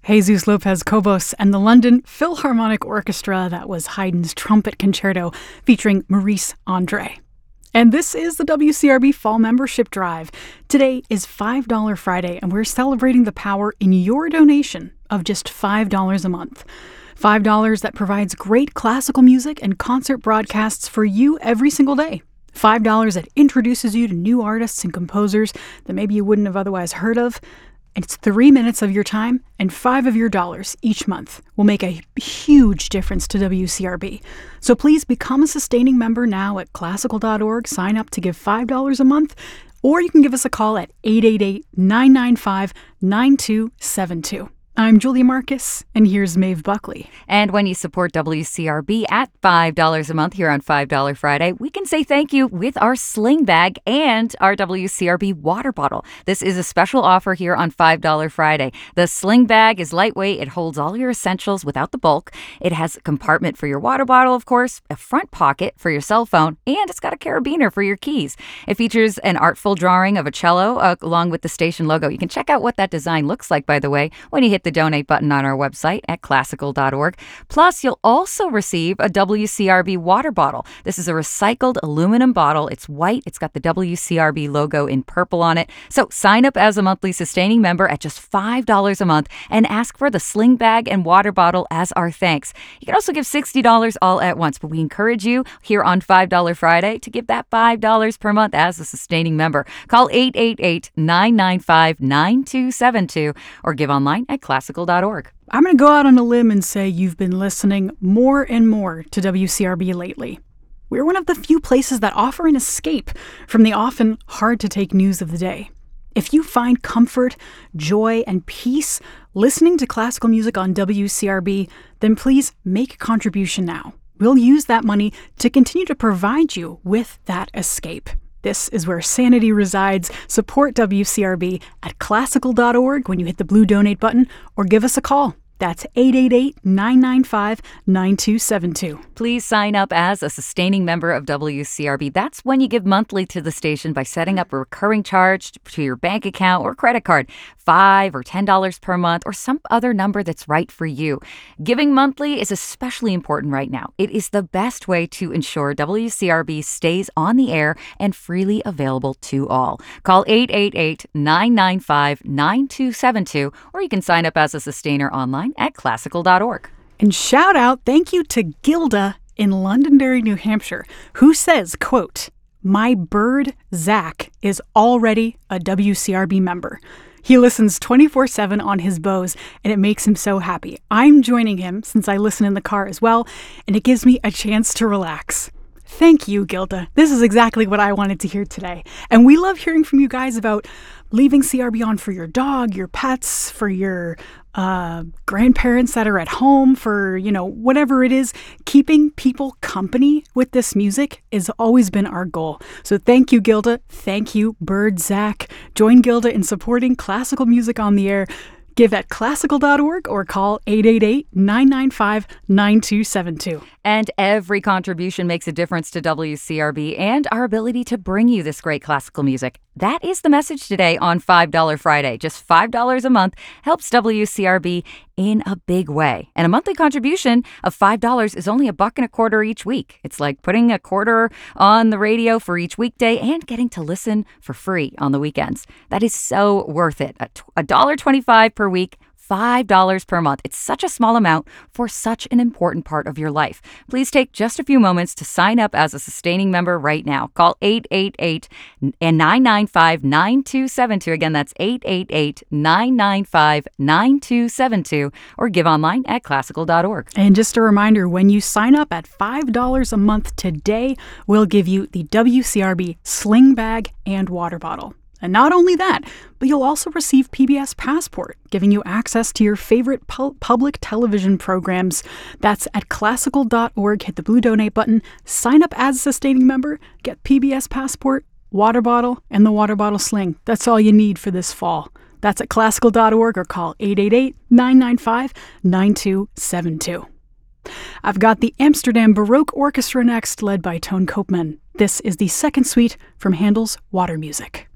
Jesus Lopez Cobos and the London Philharmonic Orchestra. That was Haydn's Trumpet Concerto featuring Maurice Andre. And this is the WCRB Fall Membership Drive. Today is $5 Friday, and we're celebrating the power in your donation of just $5 a month. $5 that provides great classical music and concert broadcasts for you every single day. $5 that introduces you to new artists and composers that maybe you wouldn't have otherwise heard of. And it's 3 minutes of your time and $5 of your dollars each month will make a huge difference to WCRB. So please become a sustaining member now at classical.org. Sign up to give $5 a month, or you can give us a call at 888-995-9272. I'm Julia Marcus, and here's Maeve Buckley. And when you support WCRB at $5 a month here on $5 Friday, we can say thank you with our sling bag and our WCRB water bottle. This is a special offer here on $5 Friday. The sling bag is lightweight. It holds all your essentials without the bulk. It has a compartment for your water bottle, of course, a front pocket for your cell phone, and it's got a carabiner for your keys. It features an artful drawing of a cello along with the station logo. You can check out what that design looks like, by the way, when you hit the donate button on our website at classical.org. Plus, you'll also receive a WCRB water bottle. This is a recycled aluminum bottle. It's white. It's got the WCRB logo in purple on it. So sign up as a monthly sustaining member at just $5 a month and ask for the sling bag and water bottle as our thanks. You can also give $60 all at once, but we encourage you here on $5 Friday to give that $5 per month as a sustaining member. Call 888-995-9272 or give online at classical.org. I'm going to go out on a limb and say you've been listening more and more to WCRB lately. We're one of the few places that offer an escape from the often hard-to-take news of the day. If you find comfort, joy, and peace listening to classical music on WCRB, then please make a contribution now. We'll use that money to continue to provide you with that escape. This is where sanity resides. Support WCRB at classical.org when you hit the blue donate button, or give us a call. That's 888-995-9272. Please sign up as a sustaining member of WCRB. That's when you give monthly to the station by setting up a recurring charge to your bank account or credit card, $5 or $10 per month, or some other number that's right for you. Giving monthly is especially important right now. It is the best way to ensure WCRB stays on the air and freely available to all. Call 888-995-9272, or you can sign up as a sustainer online at classical.org. And shout out, thank you to Gilda in Londonderry, New Hampshire, who says, quote, "My bird, Zach, is already a WCRB member. He listens 24/7 on his Bose, and it makes him so happy. I'm joining him since I listen in the car as well, and it gives me a chance to relax." Thank you, Gilda. This is exactly what I wanted to hear today. And we love hearing from you guys about leaving CRB on for your dog, your pets, for your grandparents that are at home, for, whatever it is. Keeping people company with this music has always been our goal. So thank you, Gilda. Thank you, Bird Zach. Join Gilda in supporting classical music on the air. Give at classical.org or call 888-995-9272. And every contribution makes a difference to WCRB and our ability to bring you this great classical music. That is the message today on $5 Friday. Just $5 a month helps WCRB in a big way. And a monthly contribution of $5 is only $1.25 each week. It's like putting a quarter on the radio for each weekday and getting to listen for free on the weekends. That is so worth it. $1.25 per week, $5 per month. It's such a small amount for such an important part of your life. Please take just a few moments to sign up as a sustaining member right now. Call 888-995-9272. Again, that's 888-995-9272, or give online at classical.org. And just a reminder, when you sign up at $5 a month today, we'll give you the WCRB sling bag and water bottle. And not only that, but you'll also receive PBS Passport, giving you access to your favorite public television programs. That's at classical.org. Hit the blue donate button, sign up as a sustaining member, get PBS Passport, water bottle, and the water bottle sling. That's all you need for this fall. That's at classical.org or call 888-995-9272. I've got the Amsterdam Baroque Orchestra next, led by Toon Koopman. This is the second suite from Handel's Water Music.